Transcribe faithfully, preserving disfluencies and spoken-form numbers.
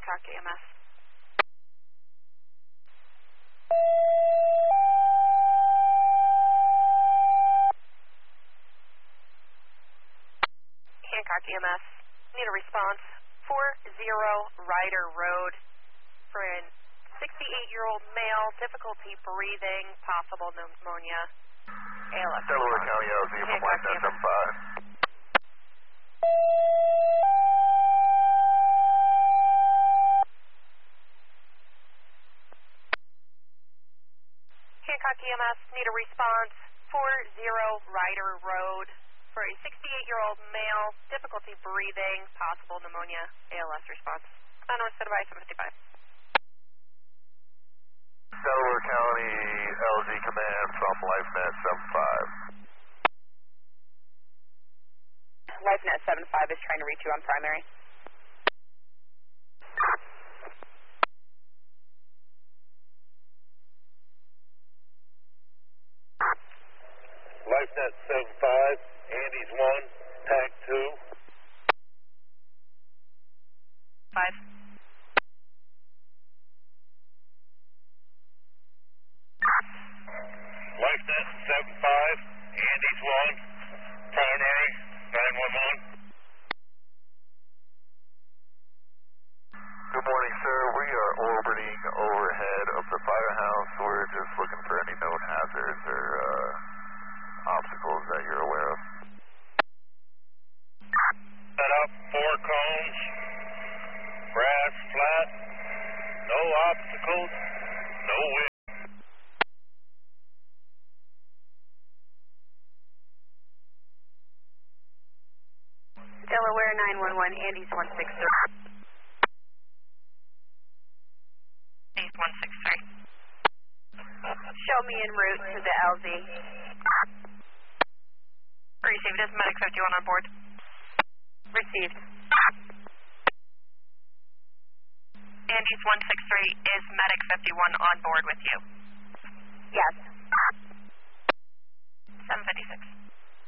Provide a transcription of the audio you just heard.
Hancock E M S. Hancock E M S. Need a response. four zero Ryder Road for a sixty-eight-year-old male, difficulty breathing, possible pneumonia, A L S. Delaware County L Z from LifeNet seven five. Hancock E M S, need a response. four zero Ryder Road for a sixty-eight-year-old male, difficulty breathing, possible pneumonia, A L S response. North Center by seven fifty-five. Delaware County L Z Command from LifeNet seven five. LifeNet seven five is trying to reach you on primary. LifeNet seven five, Andy's one, Tank two. five. LifeNet seven five, Andy's one, primary, nine one one. Good morning, sir. We are orbiting overhead of the firehouse. We're just looking for any known hazards or uh, obstacles that you're aware of. Set up four cones, brass flat, no obstacles, no wind. Delaware nine one one, Andy's one six three. Andy's one six three. Show me en route to the L Z. Received. Is Medic fifty-one on board? Received. Andy's one six three, is Medic fifty-one on board with you? Yes. seven fifty-six.